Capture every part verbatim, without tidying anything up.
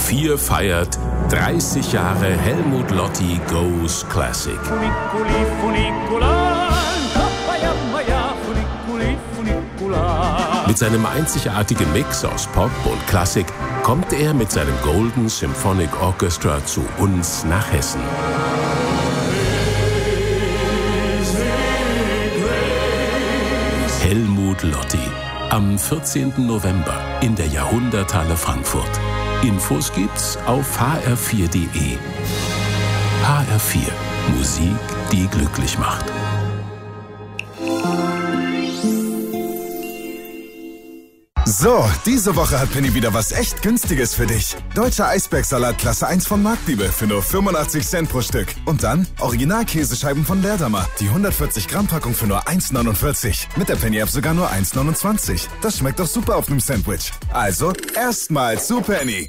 vier feiert dreißig Jahre Helmut Lotti Goes Classic. Funiculi, funicula, ja, funiculi, funicula. Mit seinem einzigartigen Mix aus Pop und Klassik kommt er mit seinem Golden Symphonic Orchestra zu uns nach Hessen. Helmut Lotti. Am vierzehnten November in der Jahrhunderthalle Frankfurt. Infos gibt's auf h r vier punkt d e. H R vier. Musik, die glücklich macht. So, diese Woche hat Penny wieder was echt Günstiges für dich. Deutscher Eisbergsalat Klasse eins von Marktliebe für nur fünfundachtzig Cent pro Stück. Und dann Original-Käsescheiben von Leerdammer. Die hundertvierzig Gramm Packung für nur eins neunundvierzig. Mit der Penny-App sogar nur eins neunundzwanzig. Das schmeckt doch super auf einem Sandwich. Also, erstmal zu Penny.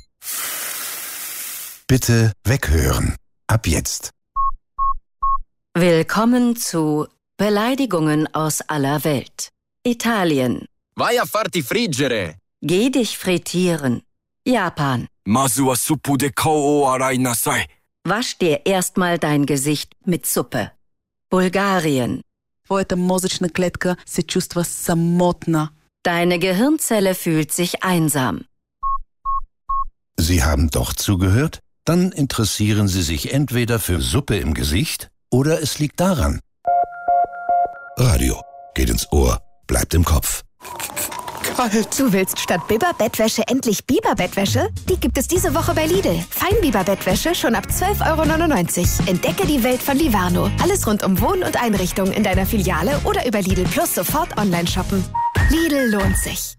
Bitte weghören. Ab jetzt. Willkommen zu Beleidigungen aus aller Welt. Italien. Vai a farti friggere. Geh dich frittieren. Japan. Masu wa suppu de kao o arai nasai. Wasch dir erstmal dein Gesicht mit Suppe. Bulgarien. Твоята мозъчна клетка се чувства самотна. Deine Gehirnzelle fühlt sich einsam. Sie haben doch zugehört? Dann interessieren Sie sich entweder für Suppe im Gesicht oder es liegt daran. Radio geht ins Ohr, bleibt im Kopf. Kalt. Du willst statt Biber-Bettwäsche endlich Biber-Bettwäsche? Die gibt es diese Woche bei Lidl. Feinbiber-Bettwäsche schon ab zwölf Euro neunundneunzig. Entdecke die Welt von Livano. Alles rund um Wohn- und Einrichtung in deiner Filiale oder über Lidl Plus sofort online shoppen. Lidl lohnt sich.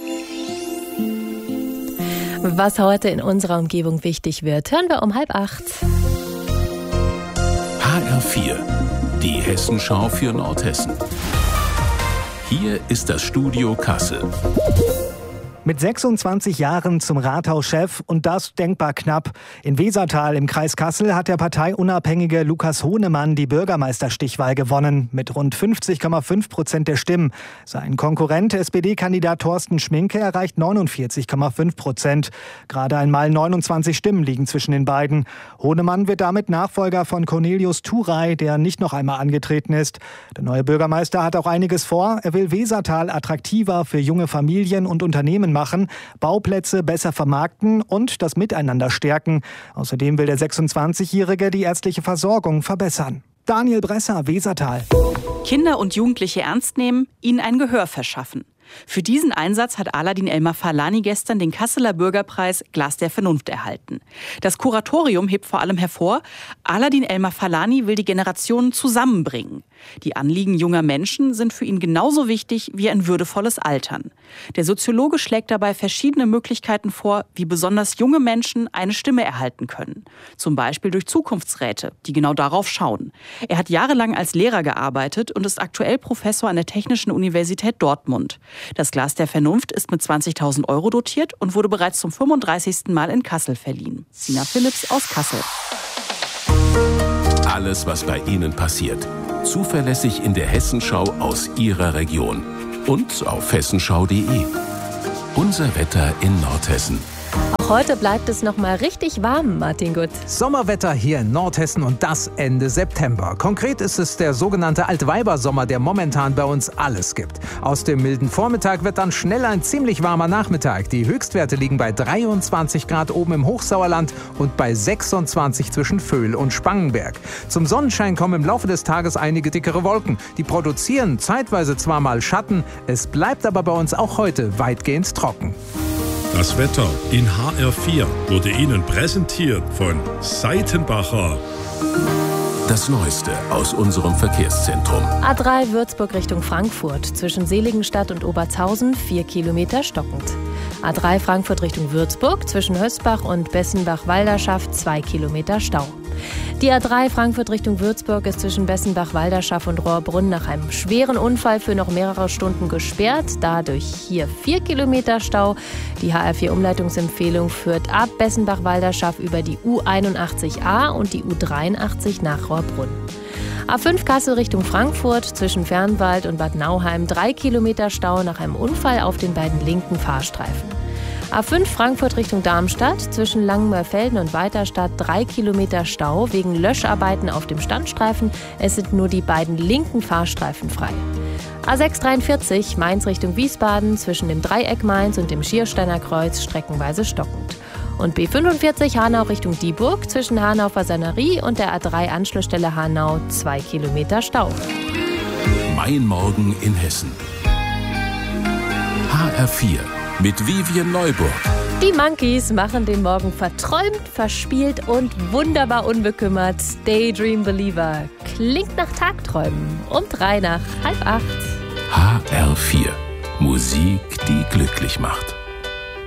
Was heute in unserer Umgebung wichtig wird, hören wir um halb acht. H R vier. Die Hessenschau für Nordhessen. Hier ist das Studio Kassel. Mit sechsundzwanzig Jahren zum Rathauschef und das denkbar knapp. In Wesertal im Kreis Kassel hat der parteiunabhängige Lukas Hohnemann die Bürgermeisterstichwahl gewonnen, mit rund fünfzig Komma fünf Prozent der Stimmen. Sein Konkurrent, S P D-Kandidat Thorsten Schminke, erreicht neunundvierzig Komma fünf Prozent. Gerade einmal neunundzwanzig Stimmen liegen zwischen den beiden. Hohnemann wird damit Nachfolger von Cornelius Thuray, der nicht noch einmal angetreten ist. Der neue Bürgermeister hat auch einiges vor. Er will Wesertal attraktiver für junge Familien und Unternehmen machen, Bauplätze besser vermarkten und das Miteinander stärken. Außerdem will der sechsundzwanzigjährige die ärztliche Versorgung verbessern. Daniel Bresser, Wesertal. Kinder und Jugendliche ernst nehmen, ihnen ein Gehör verschaffen. Für diesen Einsatz hat Aladin Elmar-Falani gestern den Kasseler Bürgerpreis Glas der Vernunft erhalten. Das Kuratorium hebt vor allem hervor, Aladin Elmar-Falani will die Generationen zusammenbringen. Die Anliegen junger Menschen sind für ihn genauso wichtig wie ein würdevolles Altern. Der Soziologe schlägt dabei verschiedene Möglichkeiten vor, wie besonders junge Menschen eine Stimme erhalten können. Zum Beispiel durch Zukunftsräte, die genau darauf schauen. Er hat jahrelang als Lehrer gearbeitet und ist aktuell Professor an der Technischen Universität Dortmund. Das Glas der Vernunft ist mit zwanzigtausend Euro dotiert und wurde bereits zum fünfunddreißigsten Mal in Kassel verliehen. Sina Philipps aus Kassel. Alles, was bei Ihnen passiert. Zuverlässig in der Hessenschau aus Ihrer Region. Und auf hessenschau punkt de. Unser Wetter in Nordhessen. Auch heute bleibt es noch mal richtig warm, Martin Gutt. Sommerwetter hier in Nordhessen und das Ende September. Konkret ist es der sogenannte Altweibersommer, der momentan bei uns alles gibt. Aus dem milden Vormittag wird dann schnell ein ziemlich warmer Nachmittag. Die Höchstwerte liegen bei dreiundzwanzig Grad oben im Hochsauerland und bei sechsundzwanzig zwischen Vöhl und Spangenberg. Zum Sonnenschein kommen im Laufe des Tages einige dickere Wolken. Die produzieren zeitweise zwar mal Schatten, es bleibt aber bei uns auch heute weitgehend trocken. Das Wetter in H R vier wurde Ihnen präsentiert von Seitenbacher. Das Neueste aus unserem Verkehrszentrum. A drei Würzburg Richtung Frankfurt. Zwischen Seligenstadt und Obertshausen vier Kilometer stockend. A drei Frankfurt Richtung Würzburg. Zwischen Hösbach und Bessenbach-Walderschaft zwei Kilometer Stau. Die A drei Frankfurt Richtung Würzburg ist zwischen Bessenbach-Walderschaft und Rohrbrunn nach einem schweren Unfall für noch mehrere Stunden gesperrt. Dadurch hier vier Kilometer Stau. Die H R vier Umleitungsempfehlung führt ab Bessenbach-Walderschaft über die U einundachtzig a und die U dreiundachtzig nach Rohrbrunn. A fünf Kassel Richtung Frankfurt zwischen Fernwald und Bad Nauheim drei Kilometer Stau nach einem Unfall auf den beiden linken Fahrstreifen. A fünf Frankfurt Richtung Darmstadt, zwischen Langenmörfelden und Weiterstadt drei Kilometer Stau wegen Löscharbeiten auf dem Standstreifen. Es sind nur die beiden linken Fahrstreifen frei. A sechs dreiundvierzig Mainz Richtung Wiesbaden, zwischen dem Dreieck Mainz und dem Schiersteiner Kreuz streckenweise stockend. Und B fünfundvierzig Hanau Richtung Dieburg, zwischen Hanau Fasanerie und der A drei Anschlussstelle Hanau zwei Kilometer Stau. Mein Morgen in Hessen. H R vier mit Vivien Neuburg. Die Monkeys machen den Morgen verträumt, verspielt und wunderbar unbekümmert. Daydream Believer klingt nach Tagträumen. Um drei nach halb acht. H R vier. Musik, die glücklich macht.